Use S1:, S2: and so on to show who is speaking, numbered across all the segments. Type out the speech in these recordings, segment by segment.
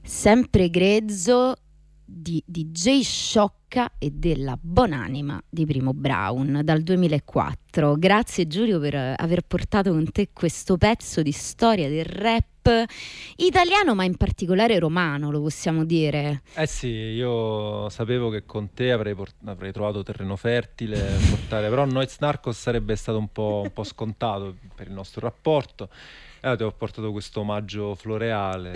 S1: Sempre grezzo di DJ Sciocca e della Bonanima di Primo Brown dal 2004. Grazie Giulio per aver portato con te questo pezzo di storia del rap italiano, ma in particolare romano, lo possiamo dire.
S2: Eh sì, io sapevo che con te avrei trovato terreno fertile portare, però Noiz Narcos sarebbe stato un po' scontato per il nostro rapporto. E allora ti ho portato questo omaggio floreale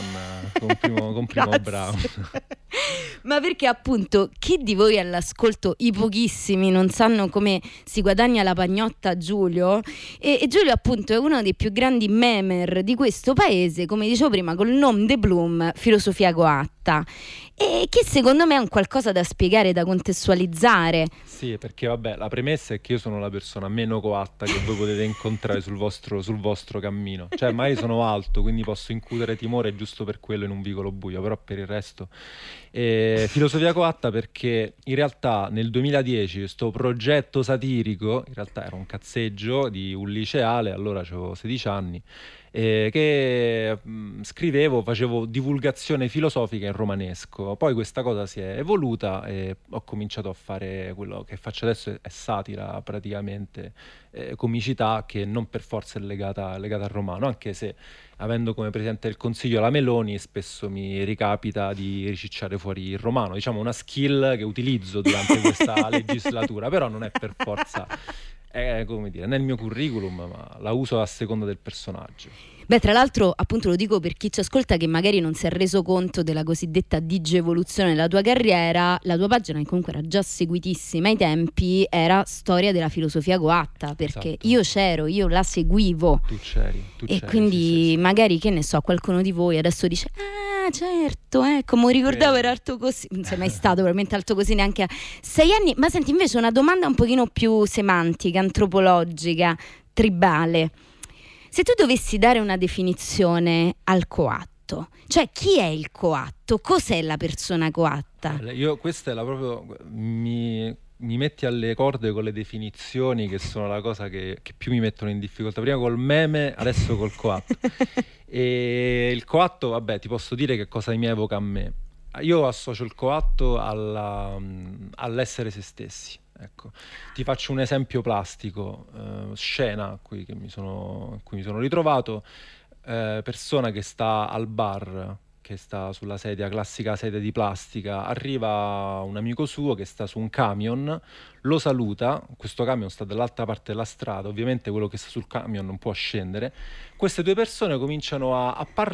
S2: con Primo Brown.
S1: Ma perché appunto chi di voi all'ascolto, i pochissimi, non sanno come si guadagna la pagnotta a Giulio? E Giulio appunto è uno dei più grandi memer di questo paese, come dicevo prima, col nom de plume Filosofia Coatta, e che secondo me è un qualcosa da spiegare, da contestualizzare.
S2: Sì, perché vabbè, la premessa è che io sono la persona meno coatta che voi potete incontrare sul vostro cammino. Cioè, magari sono alto, quindi posso incutere timore giusto per quello in un vicolo buio, però per il resto... Filosofia coatta perché in realtà nel 2010 sto progetto satirico, in realtà era un cazzeggio di un liceale, allora avevo 16 anni, che scrivevo, facevo divulgazione filosofica in romanesco. Poi questa cosa si è evoluta e ho cominciato a fare quello che faccio adesso, è satira praticamente, comicità che non per forza è legata al romano, anche se avendo come Presidente del Consiglio la Meloni spesso mi ricapita di ricicciare fuori il romano, diciamo una skill che utilizzo durante questa legislatura, però non è per forza, come dire, nel mio curriculum, ma la uso a seconda del personaggio.
S1: Beh, tra l'altro, appunto lo dico per chi ci ascolta che magari non si è reso conto della cosiddetta digievoluzione della tua carriera, la tua pagina, che comunque era già seguitissima ai tempi, era Storia della filosofia coatta, perché
S2: Esatto.
S1: io c'ero, io la seguivo.
S2: Tu c'eri,
S1: E
S2: sì,
S1: quindi
S2: sì.
S1: magari, che ne so, qualcuno di voi adesso dice: ah, certo, come ricordavo era Alto Così. Non sei mai stato probabilmente Alto Così neanche a 6 anni. Ma senti, invece una domanda un pochino più semantica, antropologica, tribale. Se tu dovessi dare una definizione al coatto, cioè chi è il coatto? Cos'è la persona coatta?
S2: Io questa è la proprio... Mi metti alle corde con le definizioni, che sono la cosa che più mi mettono in difficoltà. Prima col meme, adesso col coatto. E il coatto, vabbè, ti posso dire che cosa mi evoca a me. Io associo il coatto all'essere se stessi. Ecco. Ti faccio un esempio plastico, scena in cui mi sono ritrovato, persona che sta al bar, che sta sulla sedia, classica sedia di plastica, arriva un amico suo che sta su un camion, lo saluta, questo camion sta dall'altra parte della strada, ovviamente quello che sta sul camion non può scendere, queste due persone cominciano a parlare